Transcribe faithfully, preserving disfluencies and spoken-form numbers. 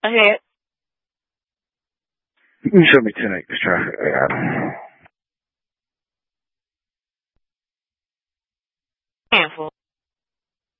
ahead. You can show me ten acres traffic. Yeah. Handful.